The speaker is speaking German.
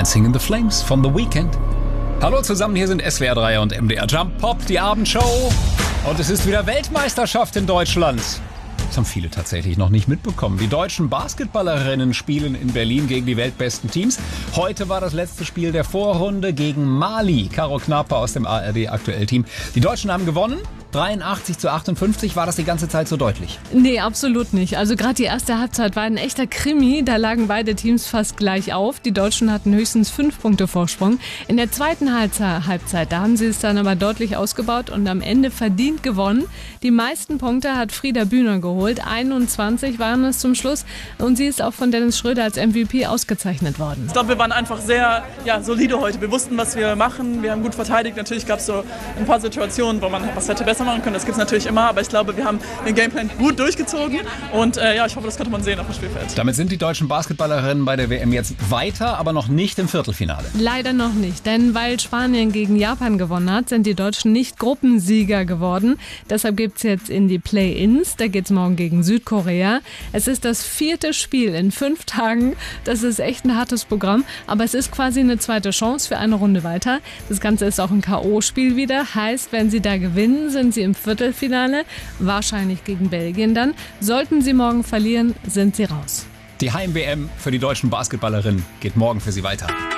Dancing in the Flames von The Weeknd. Hallo zusammen, hier sind SWR 3 und MDR Jump Pop, die Abendshow. Und es ist wieder Weltmeisterschaft in Deutschland. Das haben viele tatsächlich noch nicht mitbekommen. Die deutschen Basketballerinnen spielen in Berlin gegen die weltbesten Teams. Heute war das letzte Spiel der Vorrunde gegen Mali. Caro Knape aus dem ARD Aktuell-Team. Die Deutschen haben gewonnen. 83-58, war das die ganze Zeit so deutlich? Nee, absolut nicht. Also gerade die erste Halbzeit war ein echter Krimi. Da lagen beide Teams fast gleich auf. Die Deutschen hatten höchstens 5 Punkte Vorsprung. In der zweiten Halbzeit, da haben sie es dann aber deutlich ausgebaut und am Ende verdient gewonnen. Die meisten Punkte hat Frieda Bühner geholt. 21 waren es zum Schluss. Und sie ist auch von Dennis Schröder als MVP ausgezeichnet worden. Ich glaube, wir waren einfach sehr solide heute. Wir wussten, was wir machen. Wir haben gut verteidigt. Natürlich gab es so ein paar Situationen, wo man was hätte besser machen können. Das gibt es natürlich immer, aber ich glaube, wir haben den Gameplan gut durchgezogen und ich hoffe, das konnte man sehen auf dem Spielfeld. Damit sind die deutschen Basketballerinnen bei der WM jetzt weiter, aber noch nicht im Viertelfinale. Leider noch nicht, denn weil Spanien gegen Japan gewonnen hat, sind die Deutschen nicht Gruppensieger geworden. Deshalb gibt es jetzt in die Play-Ins, da geht es morgen gegen Südkorea. Es ist das 4. Spiel in 5 Tagen, das ist echt ein hartes Programm, aber es ist quasi eine zweite Chance für eine Runde weiter. Das Ganze ist auch ein K.O.-Spiel wieder, heißt, wenn sie da gewinnen, sind sie im Viertelfinale, wahrscheinlich gegen Belgien dann. Sollten sie morgen verlieren, sind sie raus. Die Heim-WM für die deutschen Basketballerinnen geht morgen für sie weiter.